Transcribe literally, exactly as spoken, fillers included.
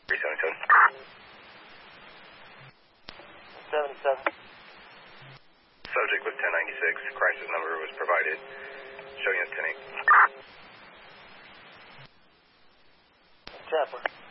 three seventy-seven. seventy-seven. Subject was ten ninety-six. Crisis number was provided. Showing us ten eight. Chopper.